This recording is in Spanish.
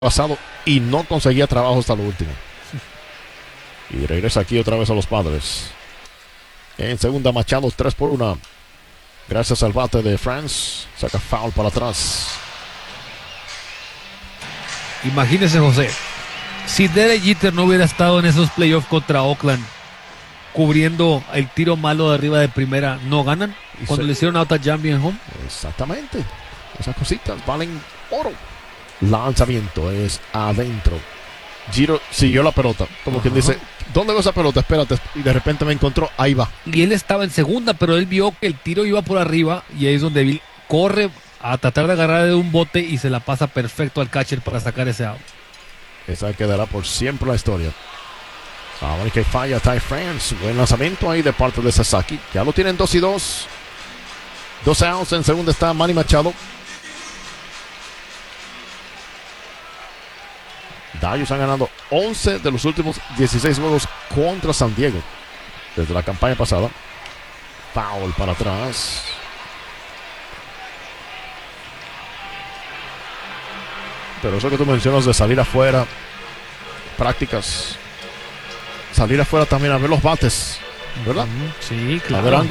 pasado y no conseguía trabajo hasta lo último. Y regresa aquí otra vez a los Padres. En segunda, Machado 3-1. Gracias al bate de France. Saca foul para atrás. Imagínese, José, si Derek Jeter no hubiera estado en esos playoffs contra Oakland cubriendo el tiro malo de arriba de primera, ¿no ganan? Cuando le hicieron out a Jambi en home. Exactamente. Esas cositas valen oro. Lanzamiento es adentro. Giro siguió la pelota. Como quien dice, ¿dónde veo esa pelota? Espérate. Y de repente me encontró. Ahí va. Y él estaba en segunda, pero él vio que el tiro iba por arriba y ahí es donde Bill corre a tratar de agarrar de un bote y se la pasa perfecto al catcher para sacar ese out. Esa quedará por siempre la historia. Ahora que falla Ty France. Buen lanzamiento ahí de parte de Sasaki. Ya lo tienen 2-2. 2 outs. En segunda está Manny Machado. Dodgers han ganado 11 de los últimos 16 juegos contra San Diego desde la campaña pasada. Foul para atrás. Pero eso que tú mencionas de salir afuera, prácticas, salir afuera también a ver los bates, ¿verdad? Sí, A ver claro.